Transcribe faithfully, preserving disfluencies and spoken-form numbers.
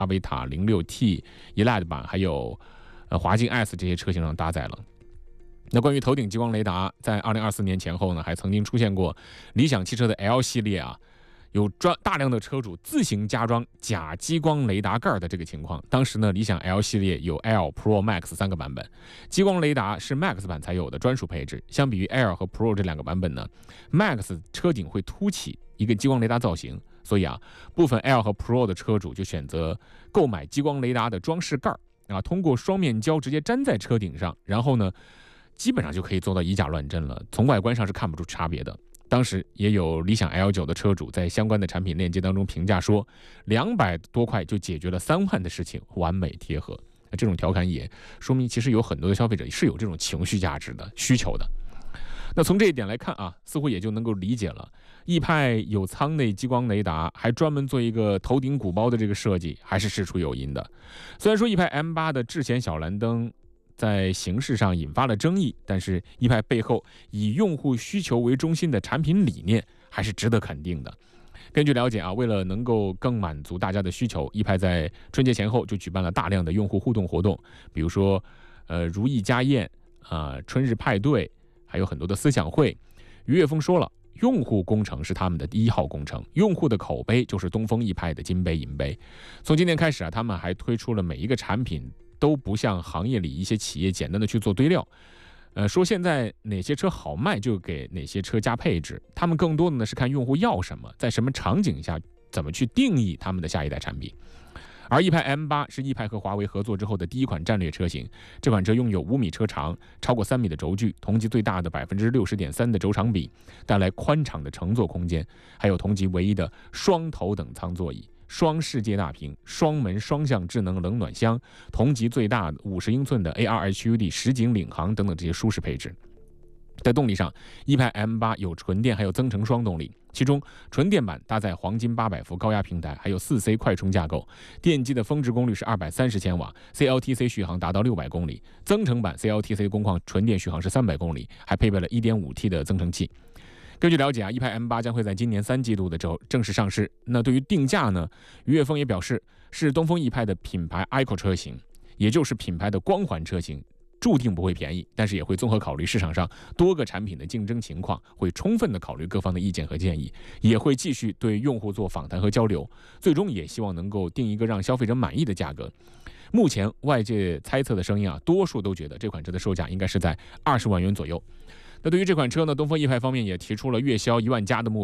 阿维塔 零六 T、E L E D 版，还有呃华劲 S 这些车型上搭载了。那关于头顶激光雷达，在二零二四年前后呢，还曾经出现过理想汽车的 L 系列啊，有专大量的车主自行加装假激光雷达盖的这个情况。当时呢，理想 L 系列有 L、Pro、Max 三个版本，激光雷达是 Max 版才有的专属配置。相比于 L 和 Pro 这两个版本呢 ，Max 车顶会凸起一个激光雷达造型，所以啊，部分 L 和 Pro 的车主就选择购买激光雷达的装饰盖啊，通过双面胶直接粘在车顶上，然后呢，基本上就可以做到以假乱真了，从外观上是看不出差别的。当时也有理想 L 九 的车主在相关的产品链接当中评价说，两百多块就解决了三万的事情，完美贴合。这种调侃也说明，其实有很多的消费者是有这种情绪价值的需求的。那从这一点来看啊，似乎也就能够理解了，翼派有舱内激光雷达，还专门做一个头顶鼓包的这个设计，还是事出有因的。虽然说翼派 M 八 的智显小蓝灯在形式上引发了争议，但是翼派背后以用户需求为中心的产品理念还是值得肯定的。根据了解啊，为了能够更满足大家的需求，翼派在春节前后就举办了大量的用户互动活动，比如说呃如意家宴啊、呃、春日派对，还有很多的思想会。于岳峰说了，用户工程是他们的第一号工程，用户的口碑就是东风翼派的金杯银杯。从今年开始啊，他们还推出了每一个产品都不像行业里一些企业简单的去做堆料，呃，说现在哪些车好卖就给哪些车加配置，他们更多的呢是看用户要什么，在什么场景下怎么去定义他们的下一代产品。而翼派 M 八 是翼派和华为合作之后的第一款战略车型，这款车拥有五米车长，超过三米的轴距，同级最大的 百分之六十点三 的轴长比，带来宽敞的乘坐空间，还有同级唯一的双头等舱座椅，双世界大屏，双门双向智能冷暖箱，同级最大的五十英寸的 A R H U D 实景领航等等这些舒适配置。在动力上，翼派 M 八 有纯电还有增程双动力，其中纯电版搭载黄金八百伏高压平台，还有 四 C 快充架构，电机的峰值功率是二百三十千瓦， C L T C 续航达到六百公里，增程版 C L T C 工况纯电续航是三百公里，还配备了 一点五 T 的增程器。根据了解啊，翼派 M 八 将会在今年三季度的时候正式上市。那对于定价呢，于岳峰也表示，是东风翼派的品牌 Eco 车型，也就是品牌的光环车型，注定不会便宜，但是也会综合考虑市场上多个产品的竞争情况，会充分的考虑各方的意见和建议，也会继续对用户做访谈和交流，最终也希望能够定一个让消费者满意的价格。目前外界猜测的声音啊，多数都觉得这款车的售价应该是在二十万元左右。那对于这款车呢，东风翼派方面也提出了月销一万加的目标。